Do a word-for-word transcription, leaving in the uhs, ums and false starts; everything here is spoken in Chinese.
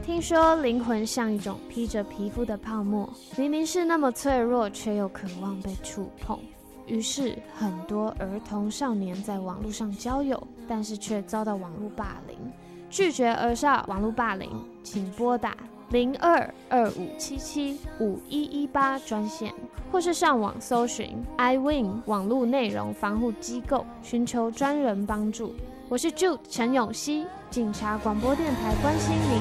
听说灵魂像一种披着皮肤的泡沫，明明是那么脆弱，却又渴望被触碰。于是，很多儿童少年在网络上交友，但是却遭到网络霸凌。拒绝儿少网络霸凌，请拨打零二二五七七五一一八专线，或是上网搜寻 I Win 网络内容防护机构，寻求专人帮助。我是 Jude 陈永熙，警察广播电台关心您。